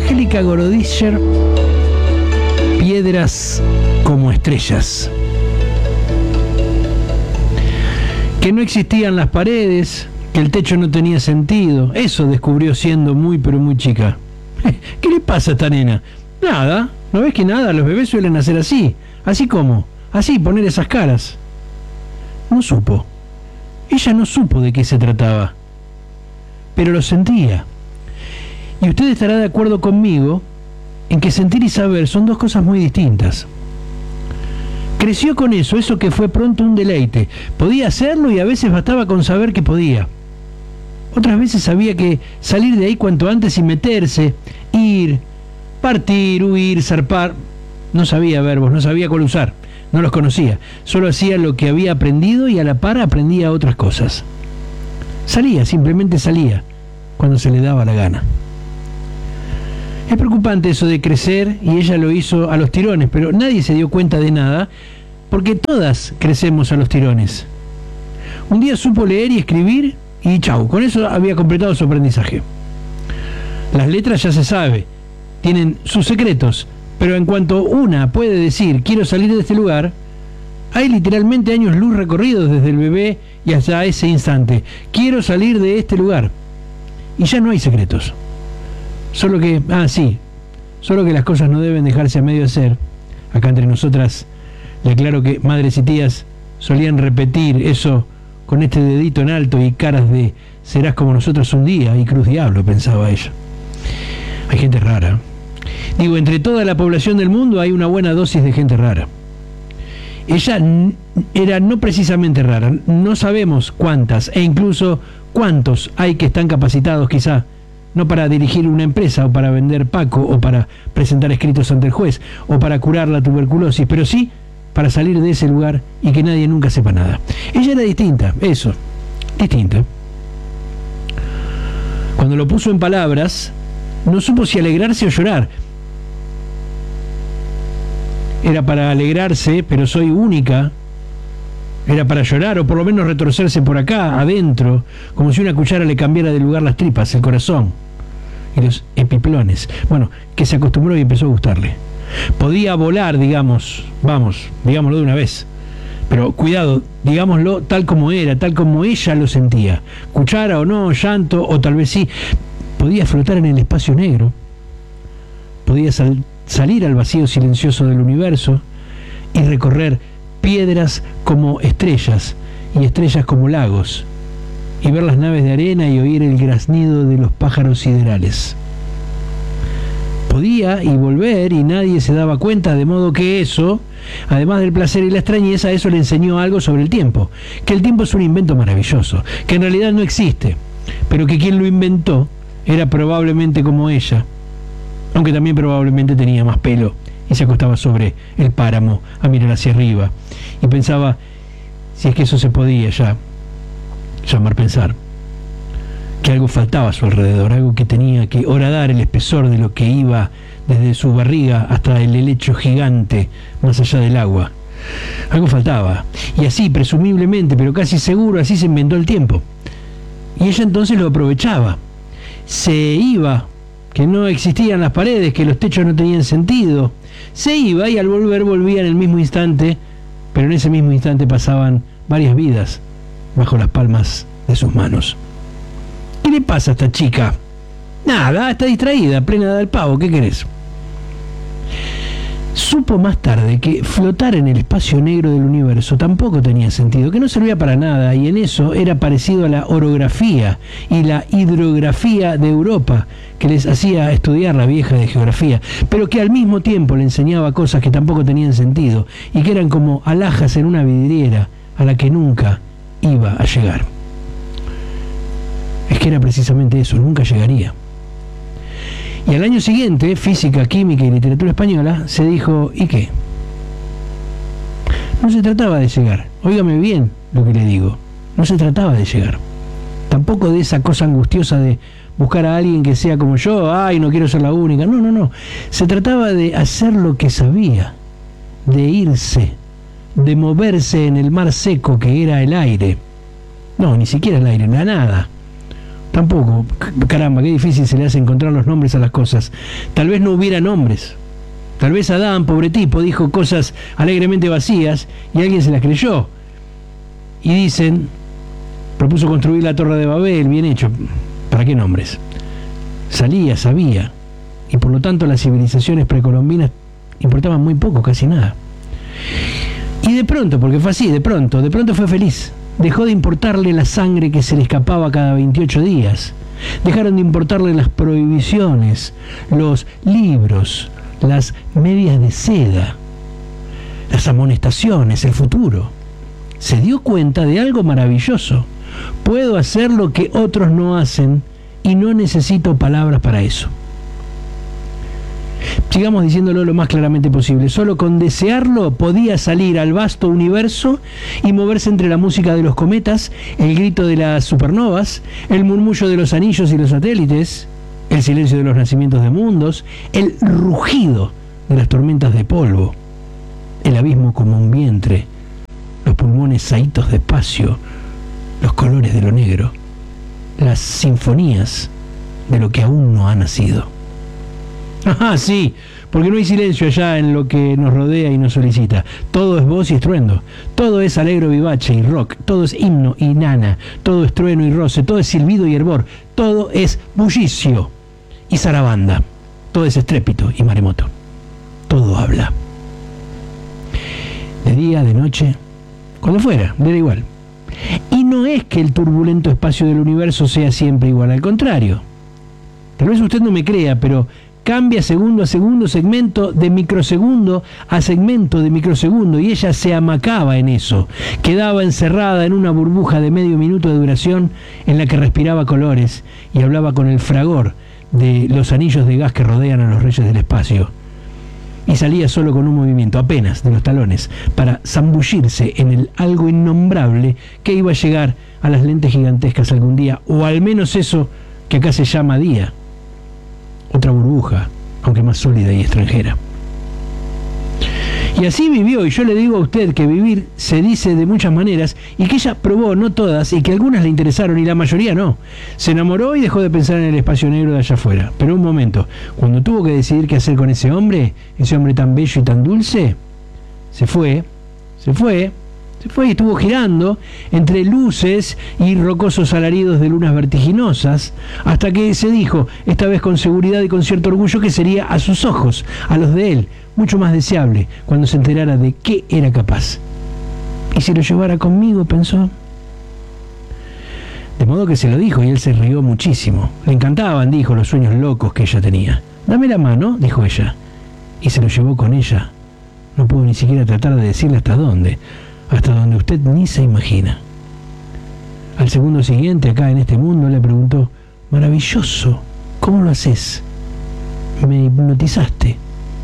Angélica Gorodischer, Piedras como estrellas. Que no existían las paredes, que el techo no tenía sentido. Eso descubrió siendo muy pero muy chica. ¿Qué le pasa a esta nena? Nada, ¿no ves que nada? Los bebés suelen hacer así. ¿Así como? Así, poner esas caras. No supo. Ella no supo de qué se trataba. Pero lo sentía. Y usted estará de acuerdo conmigo en que sentir y saber son dos cosas muy distintas. Creció con eso que fue pronto un deleite. Podía hacerlo y a veces bastaba con saber que podía. Otras veces sabía que salir de ahí cuanto antes y meterse, ir, partir, huir, zarpar. No sabía verbos, no sabía cuál usar, no los conocía. Solo hacía lo que había aprendido y a la par aprendía otras cosas. Salía, simplemente salía, cuando se le daba la gana. Es preocupante eso de crecer, y ella lo hizo a los tirones, pero nadie se dio cuenta de nada, porque todas crecemos a los tirones. Un día supo leer y escribir, y chau, con eso había completado su aprendizaje. Las letras ya se sabe, tienen sus secretos, pero en cuanto una puede decir, quiero salir de este lugar, hay literalmente años luz recorridos desde el bebé y hasta ese instante. Quiero salir de este lugar. Y ya no hay secretos. Solo que las cosas no deben dejarse a medio hacer. Acá entre nosotras, le aclaro que madres y tías solían repetir eso con este dedito en alto y caras de serás como nosotros un día y cruz diablo, pensaba ella. Hay gente rara. Digo, entre toda la población del mundo hay una buena dosis de gente rara. Ella era no precisamente rara, no sabemos cuántas e incluso cuántos hay que están capacitados quizá, no para dirigir una empresa o para vender Paco o para presentar escritos ante el juez o para curar la tuberculosis, pero sí para salir de ese lugar y que nadie nunca sepa nada. Ella era distinta, eso, distinta. Cuando lo puso en palabras, no supo si alegrarse o llorar. Era para alegrarse, pero soy única. Era para llorar o por lo menos retorcerse por acá, adentro, como si una cuchara le cambiara de lugar las tripas, el corazón y los epiplones. Bueno, que se acostumbró y empezó a gustarle. Podía volar, digámoslo de una vez. Pero cuidado, digámoslo tal como era, tal como ella lo sentía. Cuchara o no, llanto o tal vez sí. Podía flotar en el espacio negro. Podía salir al vacío silencioso del universo y recorrer piedras como estrellas y estrellas como lagos y ver las naves de arena y oír el graznido de los pájaros siderales. Podía y volver y nadie se daba cuenta, de modo que eso, además del placer y la extrañeza, eso le enseñó algo sobre el tiempo, que el tiempo es un invento maravilloso, que en realidad no existe, pero que quien lo inventó era probablemente como ella, aunque también probablemente tenía más pelo y se acostaba sobre el páramo a mirar hacia arriba y pensaba si es que eso se podía ya llamar pensar, que algo faltaba a su alrededor, algo que tenía que horadar el espesor de lo que iba desde su barriga hasta el helecho gigante más allá del agua. Algo faltaba, y así presumiblemente, pero casi seguro, así se inventó el tiempo, y ella entonces lo aprovechaba. Se iba, que no existían las paredes, que los techos no tenían sentido. Se iba y al volver volvía en el mismo instante, pero en ese mismo instante pasaban varias vidas bajo las palmas de sus manos. ¿Qué le pasa a esta chica? Nada, está distraída, plena del pavo, ¿qué querés? Supo más tarde que flotar en el espacio negro del universo tampoco tenía sentido, que no servía para nada, y en eso era parecido a la orografía y la hidrografía de Europa, que les hacía estudiar la vieja de geografía, pero que al mismo tiempo le enseñaba cosas que tampoco tenían sentido, y que eran como alhajas en una vidriera a la que nunca iba a llegar. Es que era precisamente eso, nunca llegaría. Y al año siguiente, física, química y literatura española, se dijo, ¿y qué? No se trataba de llegar, óigame bien lo que le digo, no se trataba de llegar. Tampoco de esa cosa angustiosa de buscar a alguien que sea como yo, ay, no quiero ser la única, no. Se trataba de hacer lo que sabía, de irse, de moverse en el mar seco que era el aire. No, ni siquiera el aire, la nada. Tampoco. Caramba, qué difícil se le hace encontrar los nombres a las cosas. Tal vez no hubiera nombres. Tal vez Adán, pobre tipo, dijo cosas alegremente vacías y alguien se las creyó. Y dicen, propuso construir la Torre de Babel, bien hecho. ¿Para qué nombres? Sabía. Y por lo tanto las civilizaciones precolombinas importaban muy poco, casi nada. Y de pronto, porque fue así, de pronto fue feliz. Dejó de importarle la sangre que se le escapaba cada 28 días. Dejaron de importarle las prohibiciones, los libros, las medias de seda, las amonestaciones, el futuro. Se dio cuenta de algo maravilloso. Puedo hacer lo que otros no hacen y no necesito palabras para eso. Sigamos diciéndolo lo más claramente posible. Solo con desearlo podía salir al vasto universo y moverse entre la música de los cometas, el grito de las supernovas, el murmullo de los anillos y los satélites, el silencio de los nacimientos de mundos, el rugido de las tormentas de polvo, el abismo como un vientre, los pulmones saítos de espacio, los colores de lo negro, las sinfonías de lo que aún no ha nacido. Ajá, sí, porque no hay silencio allá en lo que nos rodea y nos solicita. Todo es voz y estruendo, todo es alegro vivace y rock, todo es himno y nana, todo es trueno y roce, todo es silbido y hervor, todo es bullicio y zarabanda, todo es estrépito y maremoto, todo habla. De día, de noche, cuando fuera, le da igual. Y no es que el turbulento espacio del universo sea siempre igual, al contrario. Tal vez usted no me crea, pero cambia segundo a segundo, segmento de microsegundo a segmento de microsegundo, y ella se amacaba en eso. Quedaba encerrada en una burbuja de medio minuto de duración en la que respiraba colores y hablaba con el fragor de los anillos de gas que rodean a los reyes del espacio. Y salía solo con un movimiento, apenas, de los talones, para zambullirse en el algo innombrable que iba a llegar a las lentes gigantescas algún día, o al menos eso que acá se llama día. Otra burbuja, aunque más sólida y extranjera. Y así vivió, y yo le digo a usted que vivir se dice de muchas maneras, y que ella probó, no todas, y que algunas le interesaron y la mayoría no. Se enamoró y dejó de pensar en el espacio negro de allá afuera. Pero un momento, cuando tuvo que decidir qué hacer con ese hombre tan bello y tan dulce, se fue y estuvo girando entre luces y rocosos alaridos de lunas vertiginosas, hasta que se dijo, esta vez con seguridad y con cierto orgullo, que sería a sus ojos, a los de él, mucho más deseable cuando se enterara de qué era capaz. ¿Y si lo llevara conmigo?, pensó. De modo que se lo dijo y él se rió muchísimo. Le encantaban, dijo, los sueños locos que ella tenía. Dame la mano, dijo ella, y se lo llevó con ella. No pudo ni siquiera tratar de decirle hasta donde usted ni se imagina. Al segundo siguiente, acá en este mundo, le preguntó, maravilloso, ¿cómo lo haces? Me hipnotizaste.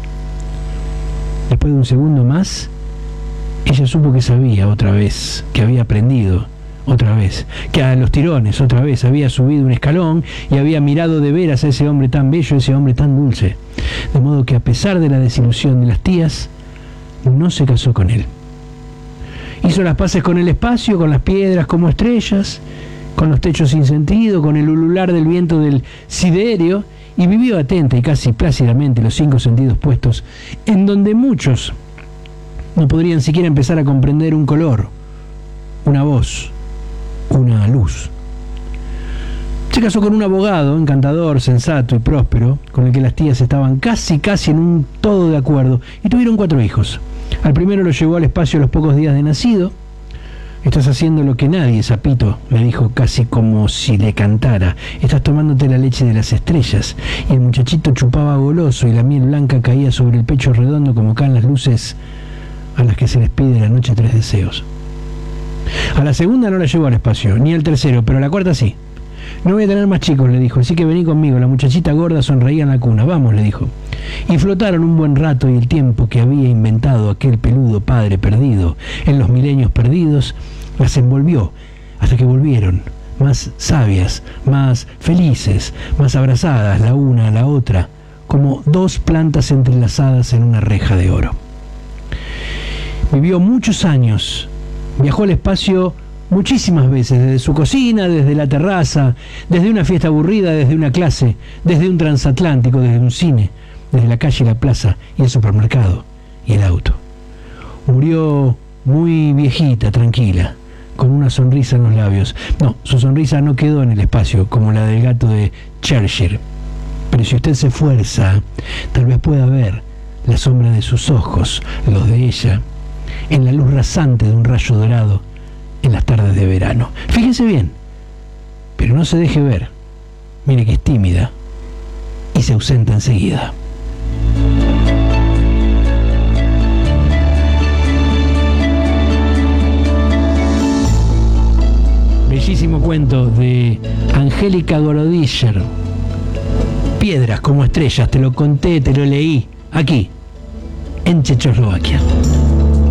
Después de un segundo más, ella supo que sabía otra vez, que había aprendido otra vez, que a los tirones otra vez había subido un escalón y había mirado de veras a ese hombre tan bello, ese hombre tan dulce. De modo que a pesar de la desilusión de las tías, no se casó con él. Hizo las paces con el espacio, con las piedras como estrellas, con los techos sin sentido, con el ulular del viento del siderio, y vivió atenta y casi plácidamente, los 5 sentidos puestos, en donde muchos no podrían siquiera empezar a comprender un color, una voz, una luz. Se casó con un abogado encantador, sensato y próspero, con el que las tías estaban casi en un todo de acuerdo, y tuvieron 4 hijos. Al primero lo llevó al espacio a los pocos días de nacido. Estás haciendo lo que nadie, sapito, le dijo casi como si le cantara. Estás tomándote la leche de las estrellas. Y el muchachito chupaba goloso y la miel blanca caía sobre el pecho redondo como caen las luces a las que se les pide la noche 3 deseos. A la segunda no la llevó al espacio, ni al tercero, pero a la cuarta sí. No voy a tener más chicos, le dijo, así que vení conmigo. La muchachita gorda sonreía en la cuna. Vamos, le dijo. Y flotaron un buen rato, y el tiempo que había inventado aquel peludo padre perdido en los milenios perdidos las envolvió hasta que volvieron, más sabias, más felices, más abrazadas la una a la otra, como 2 plantas entrelazadas en una reja de oro. Vivió muchos años, viajó al espacio muchísimas veces, desde su cocina, desde la terraza, desde una fiesta aburrida, desde una clase, desde un transatlántico, desde un cine, desde la calle, la plaza y el supermercado y el auto. Murió muy viejita, tranquila, con una sonrisa en los labios. No, su sonrisa no quedó en el espacio como la del gato de Churchill. Pero si usted se esfuerza, tal vez pueda ver la sombra de sus ojos, los de ella, en la luz rasante de un rayo dorado en las tardes de verano. Fíjese bien, pero no se deje ver. Mire que es tímida y se ausenta enseguida. Bellísimo cuento de Angélica Gorodischer. Piedras como estrellas, te lo conté, te lo leí, aquí, en Checoslovaquia.